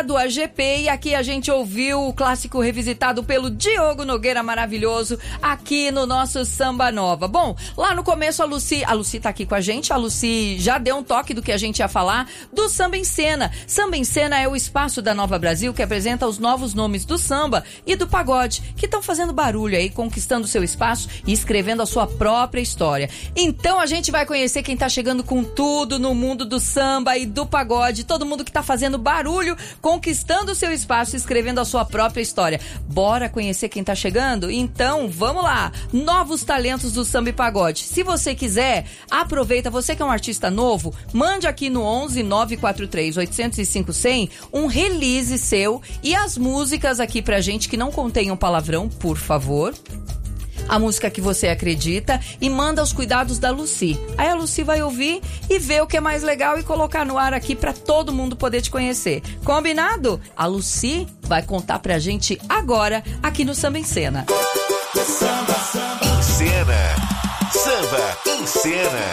do AGP e aqui a gente ouviu o clássico revisitado pelo Diogo Nogueira, maravilhoso, aqui no nosso Samba Nova. Bom, lá no começo a Lucy tá aqui com a gente, a Lucy já deu um toque do que a gente ia falar do Samba em Cena. Samba em Cena é o espaço da Nova Brasil que apresenta os novos nomes do samba e do pagode, que estão fazendo barulho aí, conquistando seu espaço e escrevendo a sua própria história. Então a gente vai conhecer quem tá chegando com tudo no mundo do samba e do pagode, todo mundo que tá fazendo barulho, conquistando o seu espaço e escrevendo a sua própria história. Bora conhecer quem tá chegando? Então, vamos lá! Novos talentos do samba e pagode. Se você quiser, aproveita, você que é um artista novo, mande aqui no 11 943 805 100 um release seu e as músicas aqui pra gente que não contenham palavrão, por favor. A música que você acredita e manda aos cuidados da Lucy. Aí a Lucy vai ouvir e ver o que é mais legal e colocar no ar aqui pra todo mundo poder te conhecer. Combinado? A Lucy vai contar pra gente agora aqui no Samba em Cena. Samba em Cena. Samba em Cena.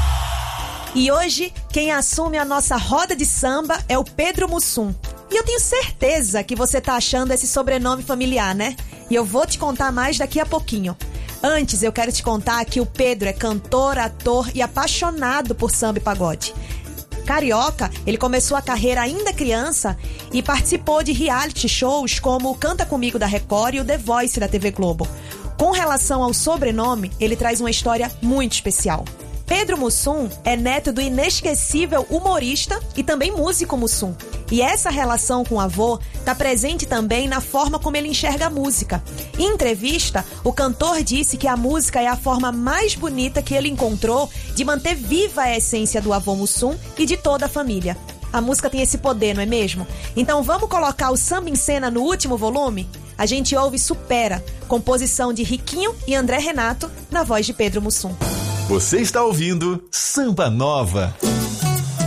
E hoje, quem assume a nossa roda de samba é o Pedro Mussum. E eu tenho certeza que você tá achando esse sobrenome familiar, né? E eu vou te contar mais daqui a pouquinho. Antes, eu quero te contar que o Pedro é cantor, ator e apaixonado por samba e pagode. Carioca, ele começou a carreira ainda criança e participou de reality shows como o Canta Comigo da Record e o The Voice da TV Globo. Com relação ao sobrenome, ele traz uma história muito especial. Pedro Mussum é neto do inesquecível humorista e também músico Mussum. E essa relação com o avô está presente também na forma como ele enxerga a música. Em entrevista, o cantor disse que a música é a forma mais bonita que ele encontrou de manter viva a essência do avô Mussum e de toda a família. A música tem esse poder, não é mesmo? Então vamos colocar o Samba em Cena no último volume? A gente ouve Supera, composição de Riquinho e André Renato, na voz de Pedro Mussum. Você está ouvindo Samba Nova.